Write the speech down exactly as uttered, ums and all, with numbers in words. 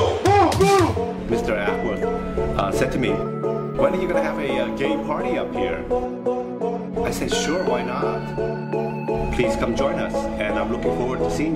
Mister Ackworth uh, said to me, when are you going to have a uh, gay party up here? I said, sure, why not? Please come join us, and I'm looking forward to seeing you.